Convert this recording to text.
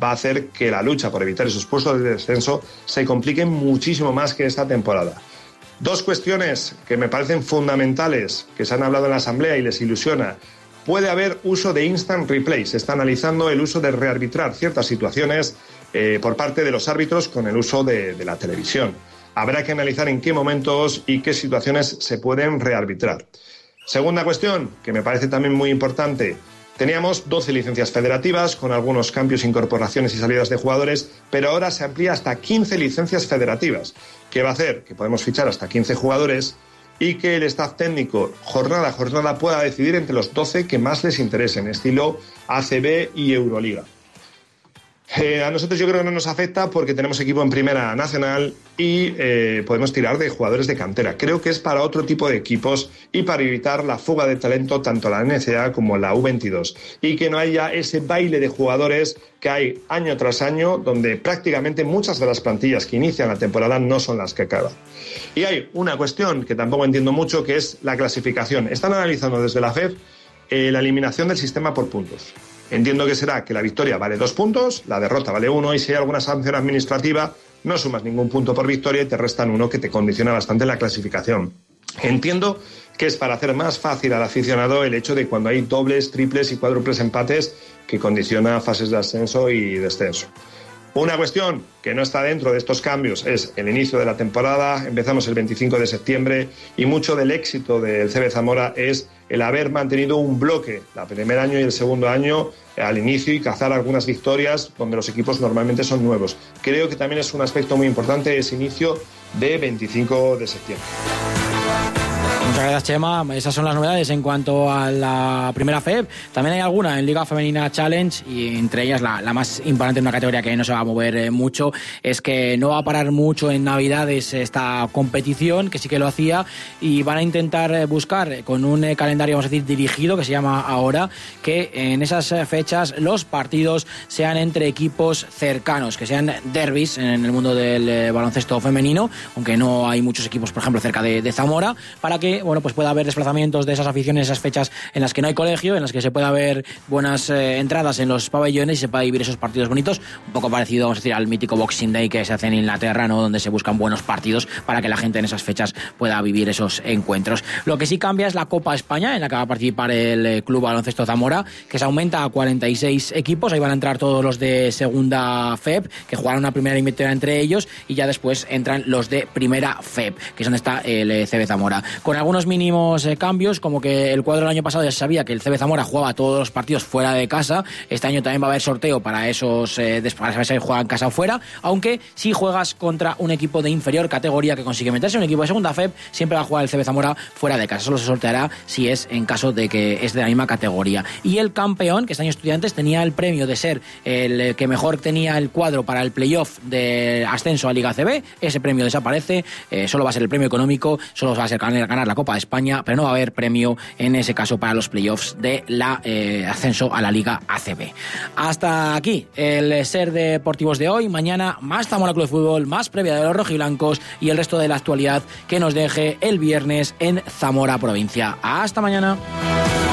va a hacer que la lucha por evitar esos puestos de descenso se complique muchísimo más que esta temporada. Dos cuestiones que me parecen fundamentales, que se han hablado en la asamblea y les ilusiona. Puede haber uso de instant replay. Se está analizando el uso de rearbitrar ciertas situaciones por parte de los árbitros con el uso de la televisión. Habrá que analizar en qué momentos y qué situaciones se pueden rearbitrar. Segunda cuestión, que me parece también muy importante. Teníamos 12 licencias federativas con algunos cambios, incorporaciones y salidas de jugadores, pero ahora se amplía hasta 15 licencias federativas, que va a hacer que podemos fichar hasta 15 jugadores y que el staff técnico jornada a jornada pueda decidir entre los 12 que más les interesen, estilo ACB y Euroliga. A nosotros yo creo que no nos afecta porque tenemos equipo en Primera Nacional y podemos tirar de jugadores de cantera. Creo que es para otro tipo de equipos y para evitar la fuga de talento tanto en la NCAA como en la U22 y que no haya ese baile de jugadores que hay año tras año donde prácticamente muchas de las plantillas que inician la temporada no son las que acaban. Y hay una cuestión que tampoco entiendo mucho, que es la clasificación. Están analizando desde la FEF la eliminación del sistema por puntos. Entiendo que será que la victoria vale 2 puntos, la derrota vale 1 y si hay alguna sanción administrativa no sumas ningún punto por victoria y te restan 1 que te condiciona bastante la clasificación. Entiendo que es para hacer más fácil al aficionado el hecho de cuando hay dobles, triples y cuádruples empates que condiciona fases de ascenso y descenso. Una cuestión que no está dentro de estos cambios es el inicio de la temporada. Empezamos el 25 de septiembre y mucho del éxito del CB Zamora es el haber mantenido un bloque el primer año y el segundo año al inicio y cazar algunas victorias donde los equipos normalmente son nuevos. Creo que también es un aspecto muy importante ese inicio de 25 de septiembre. Muchas gracias, Chema. Esas son las novedades en cuanto a la primera FEB. También hay alguna en Liga Femenina Challenge y entre ellas la más importante en una categoría que no se va a mover mucho es que no va a parar mucho en Navidades esta competición, que sí que lo hacía, y van a intentar buscar con un calendario, vamos a decir, dirigido, que se llama ahora, que en esas fechas los partidos sean entre equipos cercanos, que sean derbis en el mundo del baloncesto femenino, aunque no hay muchos equipos, por ejemplo, cerca de Zamora, para que pues pueda haber desplazamientos de esas aficiones, esas fechas en las que no hay colegio, en las que se pueda ver buenas entradas en los pabellones y se pueda vivir esos partidos bonitos, un poco parecido, vamos a decir, al mítico Boxing Day que se hace en Inglaterra, ¿no? Donde se buscan buenos partidos para que la gente en esas fechas pueda vivir esos encuentros. Lo que sí cambia es la Copa España, en la que va a participar el Club Baloncesto Zamora, que se aumenta a 46 equipos, ahí van a entrar todos los de segunda FEB, que jugarán una primera eliminatoria entre ellos, y ya después entran los de primera FEB, que es donde está el CB Zamora. Con algunos mínimos cambios, como que el cuadro del año pasado ya se sabía que el CB Zamora jugaba todos los partidos fuera de casa. Este año también va a haber sorteo para esos para saber si juegan en casa o fuera, aunque si juegas contra un equipo de inferior categoría que consigue meterse, un equipo de segunda FEB, siempre va a jugar el CB Zamora fuera de casa. Solo se sorteará si es en caso de que es de la misma categoría. Y el campeón, que este año Estudiantes, tenía el premio de ser el que mejor tenía el cuadro para el playoff de ascenso a Liga CB. Ese premio desaparece, solo va a ser el premio económico, solo va a ser ganar la Copa de España, pero no va a haber premio en ese caso para los playoffs de la ascenso a la Liga ACB. Hasta aquí el Ser Deportivos de hoy. Mañana más Zamora Club de Fútbol, más previa de los rojiblancos y el resto de la actualidad que nos deje el viernes en Zamora provincia. Hasta mañana.